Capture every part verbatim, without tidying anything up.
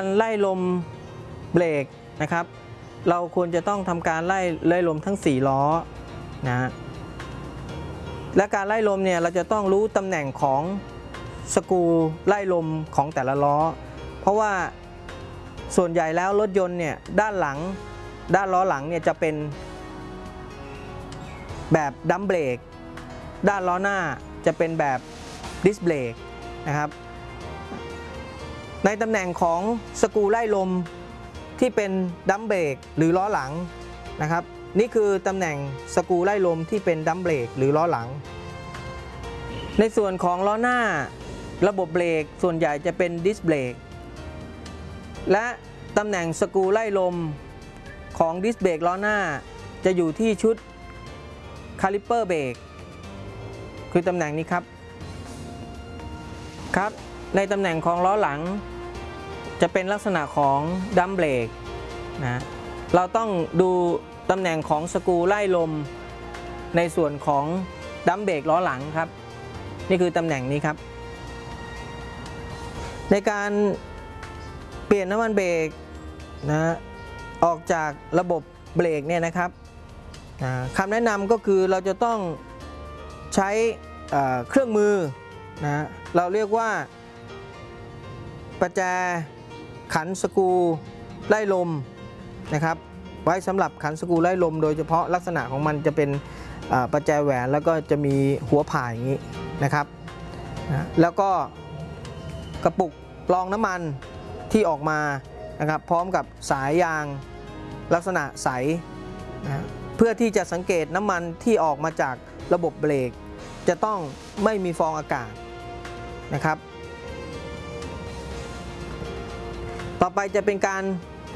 ไล่ลมเบรกนะครับเราควรจะต้องทำการไล่ไล่ลมทั้งสี่ล้อนะและการไล่ลมเนี่ยเราจะต้องรู้ตำแหน่งของสกรูไล่ลมของแต่ละล้อเพราะว่าส่วนใหญ่แล้วรถยนต์เนี่ยด้านหลังด้านล้อหลังเนี่ยจะเป็นแบบดัมเบรกด้านล้อหน้าจะเป็นแบบดิสเบรกนะครับในตำแหน่งของสกรูไล่ลมที่เป็นดัมเบรกหรือล้อหลังนะครับนี่คือตำแหน่งสกรูไล่ลมที่เป็นดัมเบรกหรือล้อหลังในส่วนของล้อหน้าระบบเบรกส่วนใหญ่จะเป็นดิสเบรกและตำแหน่งสกรูไล่ลมของดิสเบรกล้อหน้าจะอยู่ที่ชุดคาลิปเปอร์เบรกคือตำแหน่งนี้ครับครับในตำแหน่งของล้อหลังจะเป็นลักษณะของดัมเบรกนะเราต้องดูตำแหน่งของสกรูไล่ลมในส่วนของดัมเบรกล้อหลังครับนี่คือตำแหน่งนี้ครับในการเปลี่ยนน้ำมันเบรกนะออกจากระบบเบรกเนี่ยนะครับคำแนะนำก็คือเราจะต้องใช้เครื่องมือนะเราเรียกว่าประแจขันสกรูไล่ลมนะครับไว้สำหรับขันสกรูไล่ลมโดยเฉพาะลักษณะของมันจะเป็นประแจแหวนแล้วก็จะมีหัวผ่าอย่างนี้นะครับนะแล้วก็กระปุกรองน้ำมันที่ออกมานะครับพร้อมกับสายยางลักษณะใสนะเพื่อที่จะสังเกตน้ำมันที่ออกมาจากระบบเบรกจะต้องไม่มีฟองอากาศนะครับต่อไปจะเป็นการ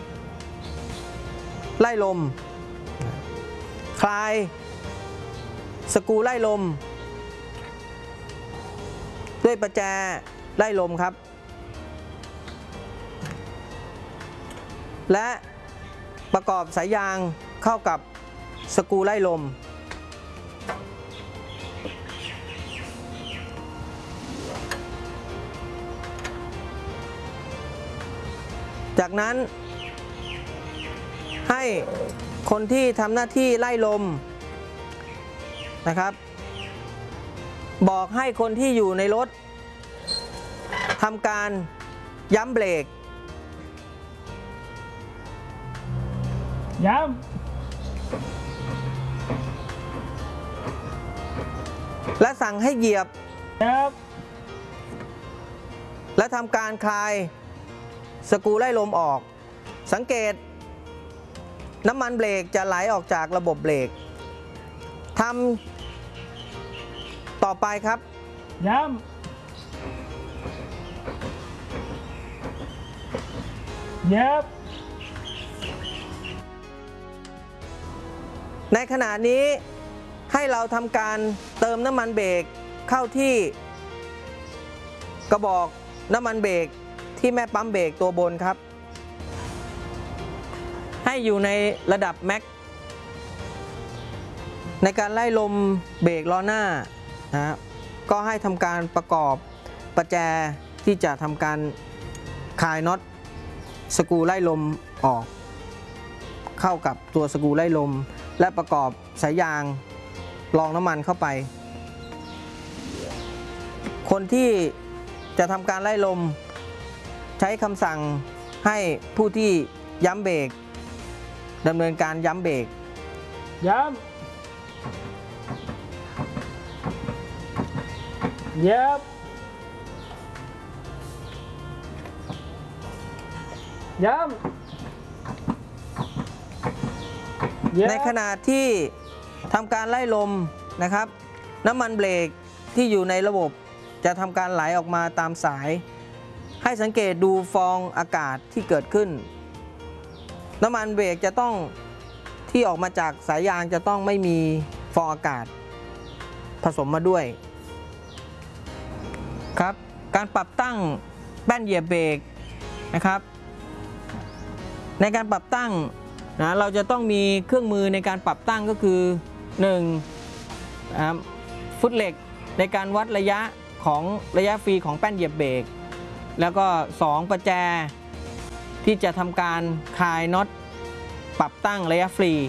ไล่ลมคลายสกรูไล่ลมด้วยประแจไล่ลมครับและประกอบสายยางเข้ากับสกรูไล่ลมจากนั้นให้คนที่ทำหน้าที่ไล่ลมนะครับบอกให้คนที่อยู่ในรถทำการย้ำเบรกย้ำและสั่งให้เหยียบครับและทำการคลายสกรูไล่ลมออกสังเกตน้ำมันเบรกจะไหลออกจากระบบเบรกทำต่อไปครับย้ำเย็บในขณะนี้ให้เราทำการเติมน้ำมันเบรกเข้าที่กระบอกน้ำมันเบรกที่แม่ปั๊มเบรกตัวบนครับให้อยู่ในระดับแม็กในการไล่ลมเบรกล้อหน้านะก็ให้ทำการประกอบประแจที่จะทำการคลายน็อตสกรูไล่ลมออกเข้ากับตัวสกรูไล่ลมและประกอบสายยางรองน้ำมันเข้าไปคนที่จะทำการไล่ลมใช้คำสั่งให้ผู้ที่ย้ำเบรกดำเนินการย้ำเบรกย้ำเย็บย้ำในขณะที่ทำการไล่ลมนะครับน้ำมันเบรกที่อยู่ในระบบจะทำการไหลออกมาตามสายให้สังเกตดูฟองอากาศที่เกิดขึ้นน้ำมันเบรกจะต้องที่ออกมาจากสายยางจะต้องไม่มีฟองอากาศผสมมาด้วยครับการปรับตั้งแป้นเหยียบเบรกนะครับในการปรับตั้งนะเราจะต้องมีเครื่องมือในการปรับตั้งก็คือหนึ่งฟุตเหล็กในการวัดระยะของระยะฟรีของแป้นเหยียบเบรกแล้วก็สองประแจที่จะทำการคลายน็อตปรับตั้งระยะฟรี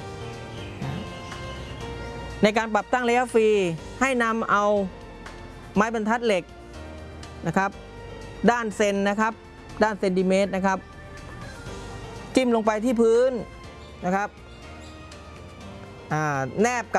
ในการปรับตั้งระยะฟรีให้นำเอาไม้บรรทัดเหล็กนะครับด้านเซนนะครับด้านเซนติเมตรนะครับจิ้มลงไปที่พื้นนะครับแนบกับ